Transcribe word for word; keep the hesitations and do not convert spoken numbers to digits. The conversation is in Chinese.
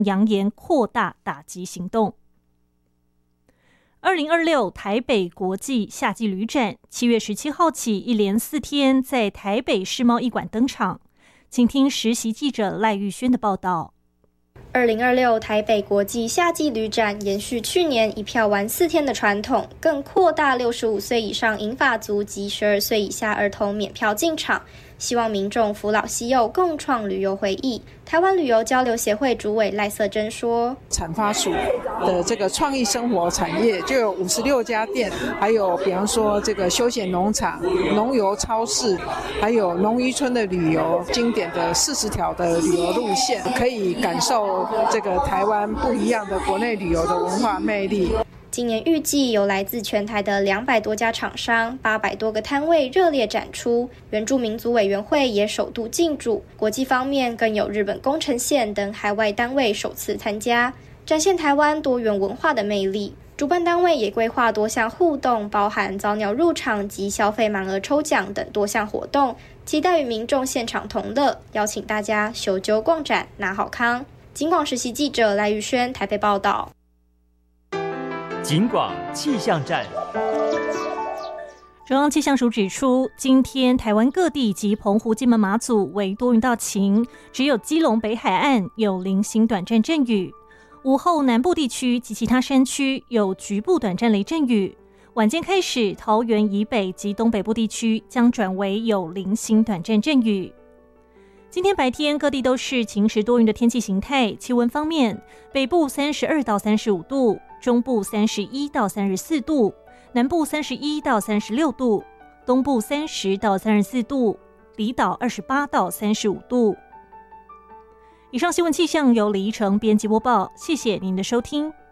扬言扩大打击行动。二零二六台北国际夏季旅展七月十七号起一连四天在台北世贸艺馆登场，请听实习记者赖玉轩的报道。 二零二六台北国际夏季旅展延续去年一票玩四天的传统，更扩大六十五岁以上银发族及十二岁以下儿童免票进场，希望民众扶老携幼，共创旅游回忆。台湾旅游交流协会主委赖瑟珍说， 产发署的这个创意生活产业就有五十六家店，还有比方说这个休闲农场、农游超市，还有农渔村的旅游，经典的四十条的旅游路线，可以感受这个台湾不一样的国内旅游的文化魅力。 今年预计有来自全台的两百多家厂商、八百多个摊位热烈展出，原住民族委员会也首度进驻。国际方面更有日本宫城县等海外单位首次参加，展现台湾多元文化的魅力。主办单位也规划多项互动，包含早鸟入场及消费满额抽奖等多项活动，期待与民众现场同乐，邀请大家修究逛展拿好康。警广实习记者赖玉轩台北报道。 警广气象站。 中央气象署指出，今天台湾各地及澎湖、金门、马祖为多云到晴，只有基隆北海岸有零星短暂阵雨。午后南部地区及其他山区有局部短暂雷阵雨。晚间开始，桃园以北及东北部地区将转为有零星短暂阵雨。今天白天各地都是晴时多云的天气形态，气温方面，北部三十二到三十五度，中部三十一到三十四度，南部三十一到三十六度，东部三十到三十四度，离岛二十八到三十五度。以上新闻气象由李依晨编辑播报，谢谢您的收听。